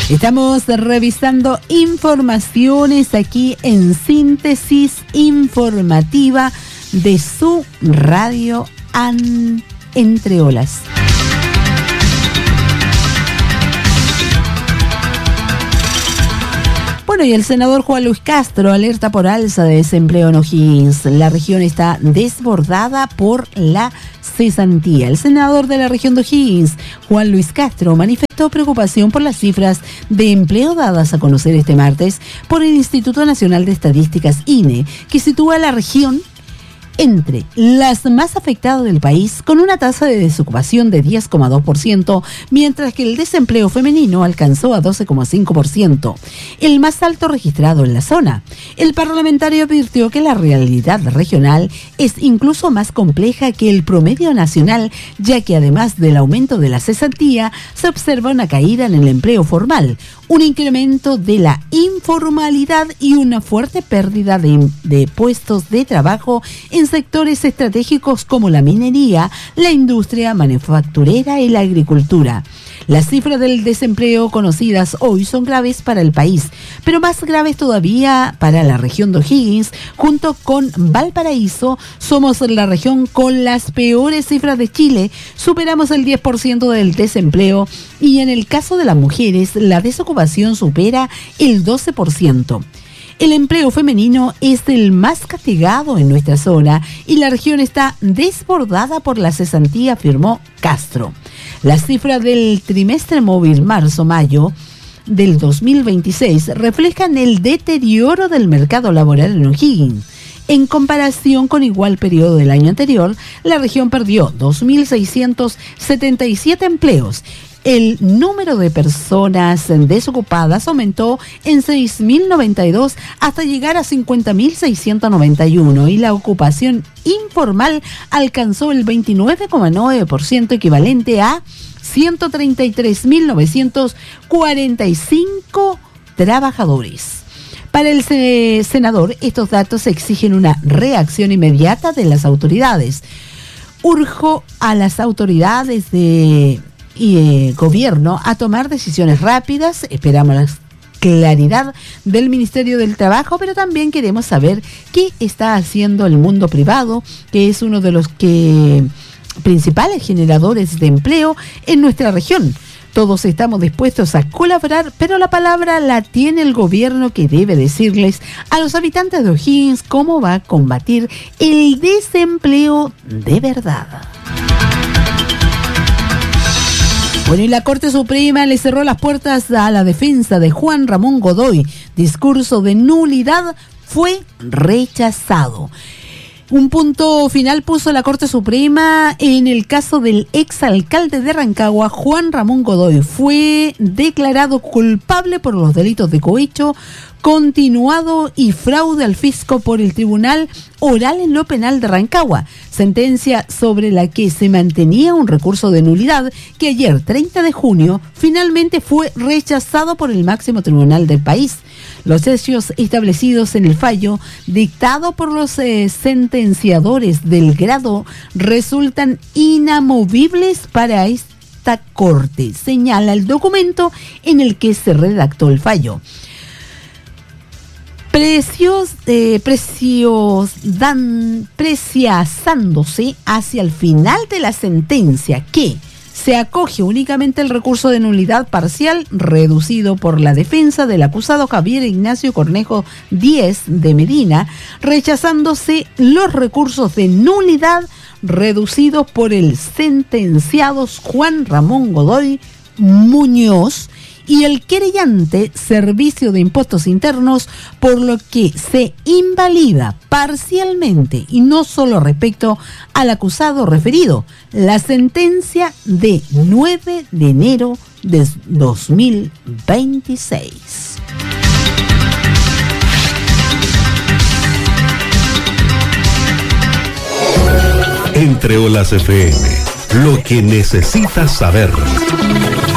Estamos revisando informaciones aquí en Síntesis Informativa de su radio Entre Olas. Bueno, y el senador Juan Luis Castro alerta por alza de desempleo en O'Higgins. La región está desbordada por la cesantía. El senador de la región de O'Higgins, Juan Luis Castro, manifestó preocupación por las cifras de empleo dadas a conocer este martes por el Instituto Nacional de Estadísticas, INE, que sitúa a la región entre las más afectadas del país, con una tasa de desocupación de 10,2%, mientras que el desempleo femenino alcanzó a 12,5%, el más alto registrado en la zona. El parlamentario advirtió que la realidad regional es incluso más compleja que el promedio nacional, ya que además del aumento de la cesantía, se observa una caída en el empleo formal, un incremento de la informalidad y una fuerte pérdida de puestos de trabajo en sectores estratégicos como la minería, la industria manufacturera y la agricultura. Las cifras del desempleo conocidas hoy son graves para el país, pero más graves todavía para la región de O'Higgins. Junto con Valparaíso, somos la región con las peores cifras de Chile. Superamos el 10% del desempleo y en el caso de las mujeres, la desocupación supera el 12%. El empleo femenino es el más castigado en nuestra zona y la región está desbordada por la cesantía, afirmó Castro. Las cifras del trimestre móvil marzo-mayo del 2026 reflejan el deterioro del mercado laboral en O'Higgins. En comparación con igual periodo del año anterior, la región perdió 2.677 empleos. El número de personas desocupadas aumentó en 6.092 hasta llegar a 50.691 y la ocupación informal alcanzó el 29,9%, equivalente a 133.945 trabajadores. Para el senador, estos datos exigen una reacción inmediata de las autoridades. Urjo a las autoridades de gobierno a tomar decisiones rápidas. Esperamos la claridad del Ministerio del Trabajo, pero también queremos saber qué está haciendo el mundo privado, que es uno de los principales generadores de empleo en nuestra región. Todos estamos dispuestos a colaborar, pero la palabra la tiene el gobierno, que debe decirles a los habitantes de O'Higgins cómo va a combatir el desempleo de verdad. Bueno, y la Corte Suprema le cerró las puertas a la defensa de Juan Ramón Godoy. Discurso de nulidad fue rechazado. Un punto final puso la Corte Suprema en el caso del exalcalde de Rancagua, Juan Ramón Godoy. Fue declarado culpable por los delitos de cohecho continuado y fraude al fisco por el Tribunal Oral en lo Penal de Rancagua, sentencia sobre la que se mantenía un recurso de nulidad que ayer, 30 de junio, finalmente fue rechazado por el máximo tribunal del país. Los hechos establecidos en el fallo dictado por los sentenciadores del grado resultan inamovibles para esta Corte, señala el documento en el que se redactó el fallo. Precisándose hacia el final de la sentencia que se acoge únicamente el recurso de nulidad parcial reducido por la defensa del acusado Javier Ignacio Cornejo Díez de Medina, rechazándose los recursos de nulidad reducidos por el sentenciado Juan Ramón Godoy Muñoz y el querellante Servicio de Impuestos Internos, por lo que se invalida parcialmente y no solo respecto al acusado referido la sentencia de 9 de enero de 2026. Entre Olas FM, lo que necesitas saber.